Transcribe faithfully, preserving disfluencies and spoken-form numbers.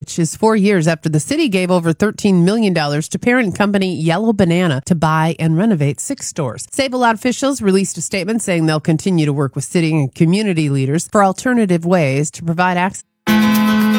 which is four years after the city gave over thirteen million dollars to parent company Yellow Banana to buy and renovate six stores. Save-A-Lot officials released a statement saying they'll continue to work with city and community leaders for alternative ways to provide access